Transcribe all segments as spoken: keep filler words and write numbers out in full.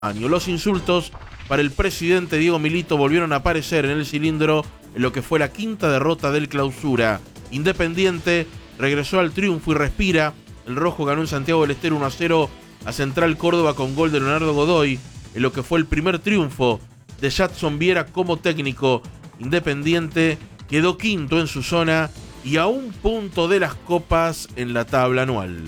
año. Los insultos para el presidente Diego Milito volvieron a aparecer en el cilindro en lo que fue la quinta derrota del Clausura. Independiente regresó al triunfo y respira. El rojo ganó en Santiago del Estero uno a cero a Central Córdoba con gol de Leonardo Godoy, en lo que fue el primer triunfo de Jadson Viera como técnico. Independiente quedó quinto en su zona y a un punto de las copas en la tabla anual.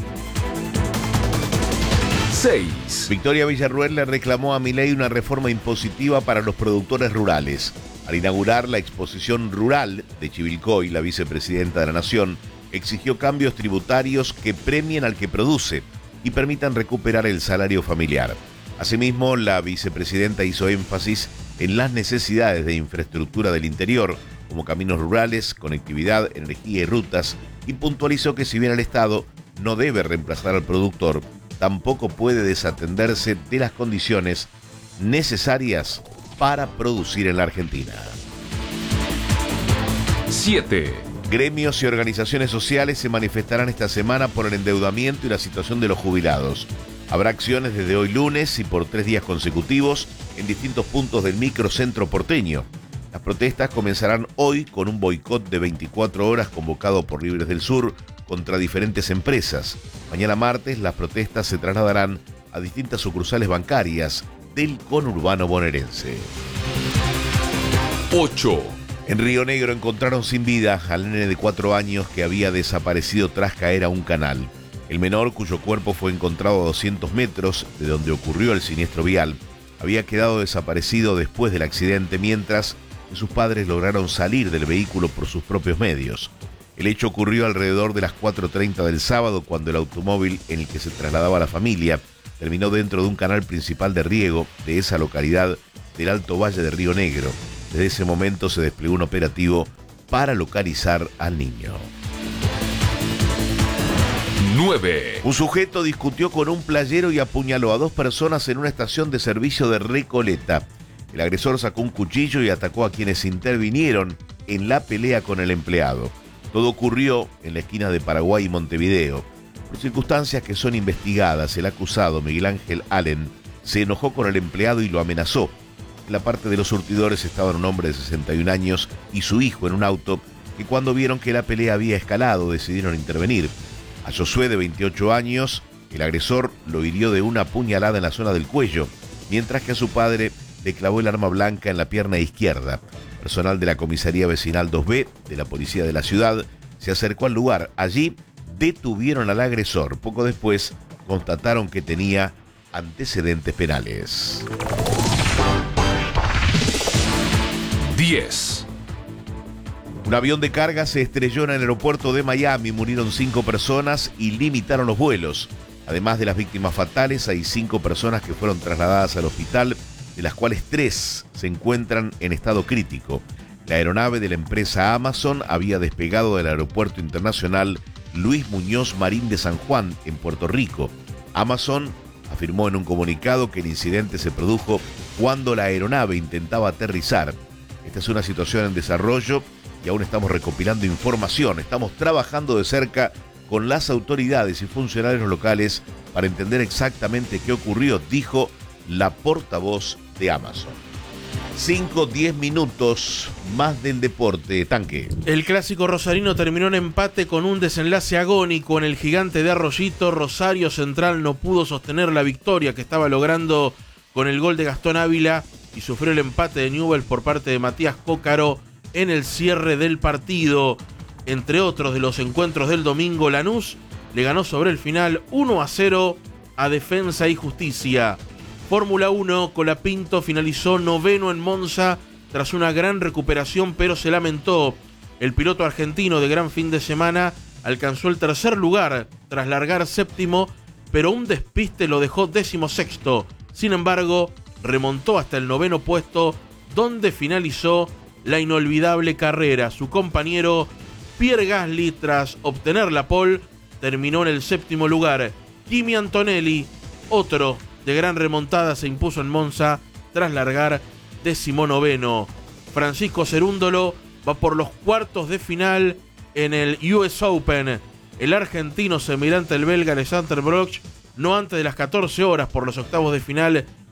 seis. Victoria Villarruel le reclamó a Milei una reforma impositiva para los productores rurales. Al inaugurar la exposición rural de Chivilcoy, la vicepresidenta de la Nación exigió cambios tributarios que premien al que produce y permitan recuperar el salario familiar. Asimismo, la vicepresidenta hizo énfasis en las necesidades de infraestructura del interior, como caminos rurales, conectividad, energía y rutas, y puntualizó que si bien el Estado no debe reemplazar al productor, tampoco puede desatenderse de las condiciones necesarias para producir en la Argentina. siete. Gremios y organizaciones sociales se manifestarán esta semana por el endeudamiento y la situación de los jubilados. Habrá acciones desde hoy lunes y por tres días consecutivos en distintos puntos del microcentro porteño. Las protestas comenzarán hoy con un boicot de veinticuatro horas convocado por Libres del Sur contra diferentes empresas. Mañana martes las protestas se trasladarán a distintas sucursales bancarias del conurbano bonaerense. ocho. En Río Negro encontraron sin vida al nene de cuatro años que había desaparecido tras caer a un canal. El menor, cuyo cuerpo fue encontrado a doscientos metros de donde ocurrió el siniestro vial, había quedado desaparecido después del accidente, mientras que sus padres lograron salir del vehículo por sus propios medios. El hecho ocurrió alrededor de las cuatro treinta del sábado, cuando el automóvil en el que se trasladaba la familia terminó dentro de un canal principal de riego de esa localidad del Alto Valle de Río Negro. Desde ese momento se desplegó un operativo para localizar al niño. nueve. Un sujeto discutió con un playero y apuñaló a dos personas en una estación de servicio de Recoleta. El agresor sacó un cuchillo y atacó a quienes intervinieron en la pelea con el empleado. Todo ocurrió en la esquina de Paraguay y Montevideo. Por circunstancias que son investigadas, el acusado, Miguel Ángel Allen, se enojó con el empleado y lo amenazó. En la parte de los surtidores estaban un hombre de sesenta y un años y su hijo en un auto, que cuando vieron que la pelea había escalado decidieron intervenir. A Josué, de veintiocho años, el agresor lo hirió de una puñalada en la zona del cuello, mientras que a su padre le clavó el arma blanca en la pierna izquierda. Personal de la Comisaría Vecinal dos B de la Policía de la Ciudad se acercó al lugar. Allí detuvieron al agresor. Poco después constataron que tenía antecedentes penales. diez. Un avión de carga se estrelló en el aeropuerto de Miami, murieron cinco personas y limitaron los vuelos. Además de las víctimas fatales, hay cinco personas que fueron trasladadas al hospital, de las cuales tres se encuentran en estado crítico. La aeronave de la empresa Amazon había despegado del aeropuerto internacional Luis Muñoz Marín de San Juan, en Puerto Rico. Amazon afirmó en un comunicado que el incidente se produjo cuando la aeronave intentaba aterrizar. Esta es una situación en desarrollo y aún estamos recopilando información. Estamos trabajando de cerca con las autoridades y funcionarios locales para entender exactamente qué ocurrió, dijo la portavoz de Amazon. cinco, diez minutos más del deporte, Tanque. El clásico rosarino terminó en empate con un desenlace agónico en el Gigante de Arroyito. Rosario Central no pudo sostener la victoria que estaba logrando con el gol de Gastón Ávila y sufrió el empate de Newell's por parte de Matías Cócaro en el cierre del partido. Entre otros de los encuentros del domingo, Lanús le ganó sobre el final uno a cero a Defensa y Justicia. Fórmula uno, Colapinto finalizó noveno en Monza tras una gran recuperación, pero se lamentó. El piloto argentino de gran fin de semana alcanzó el tercer lugar tras largar séptimo, pero un despiste lo dejó décimo sexto. Sin embargo, remontó hasta el noveno puesto, donde finalizó la inolvidable carrera. Su compañero Pierre Gasly, tras obtener la pole, terminó en el séptimo lugar. Kimi Antonelli, otro de gran remontada, se impuso en Monza tras largar decimonoveno. Francisco Cerúndolo va por los cuartos de final en el U S Open. El argentino, semejante al belga Alexander Broch, no antes de las catorce horas por los octavos de final